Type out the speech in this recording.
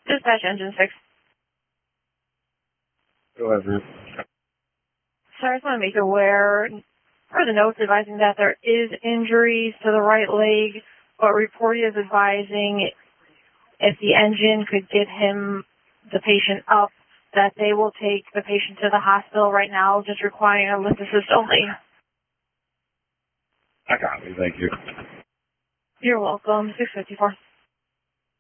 Dispatch engine 6. Go ahead, Ruth. Sir, I just want to make you aware, for the notes advising that there is injuries to the right leg, but report is advising if the engine could get the patient up, that they will take the patient to the hospital right now, just requiring a lift assist only. I got it. Thank you. You're welcome. 654.